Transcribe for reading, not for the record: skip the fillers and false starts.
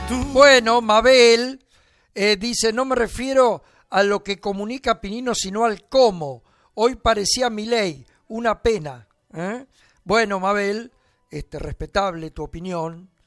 Bueno, Mabel dice, no me refiero a lo que comunica Pinino, sino al cómo. Hoy parecía Milei, una pena. Bueno, Mabel, respetable tu opinión,